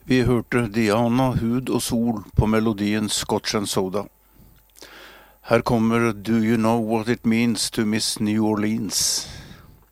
Vi hørte Diana, Hud og Sol på melodien Scotch and Soda. Her kommer Do You Know What It Means to Miss New Orleans?